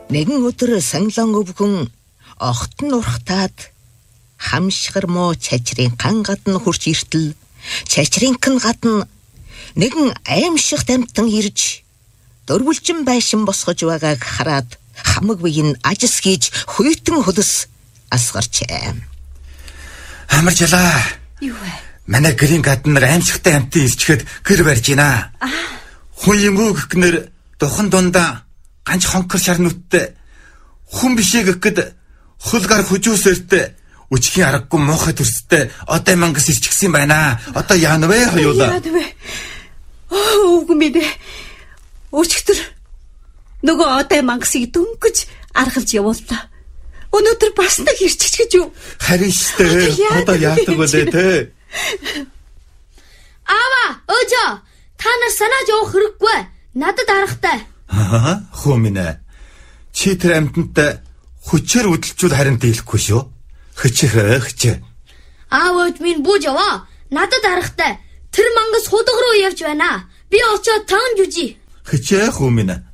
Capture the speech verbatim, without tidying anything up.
Нэгэн өдөр санглан өвгөн огт нь урхтаад хамшгар муу чачрын ган гадна хурч иртэл чачрынхын гадна нэгэн аимшигт амтан ирж дөрвөлжин байшин босгож байгааг хараад хамаг биеийн ажис хийж хуйтан хөдөс асгарчээ. Амаржлаа. Юу вэ? Манай гэрийн гаднаар аимшигтай амтан ирчихэд гэр барьж байна. Хүн юм уу гэхнэр духан дундаа ганц хонкор шарнуудтай хүн бишээ гэхэд хулгар хүжүүсэртэй үчхийн аргагүй муухай төрстэй одоо мангас ирчихсэн байна. Одоо яана вэ хоёулаа? Яана вэ? Оо үгүй мэдээ. Өчигдөр нөгөө одоо мангасыг дөнгөж аргалж явууллаа. Өнөөдөр бас нэг ирчих гэж юу? Харин штэ. Одоо яадаг вэ те? Аава, өөжөө, та нар санааж явах хэрэггүй. Надад аргатай. Аа, хүминэ. Чи тэр амтантай хүчээр үдэлжүүл харин дийлэхгүй шүү. Хичээ хичээ. Аав өөд минь бууж яваа. Надад аргатай. Тэр мангас худаг руу явж байна. Би очиод тагнж үжи. Хичээ хүминэ.